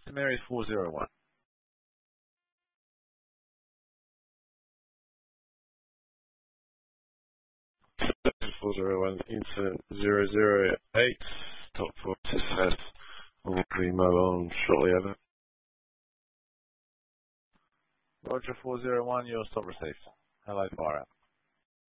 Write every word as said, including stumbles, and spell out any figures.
Mary four zero one. four zero one, incident zero zero eight, top four success. Will be mobile on shortly over. Roger four zero one, your stop received. Hello, fire out.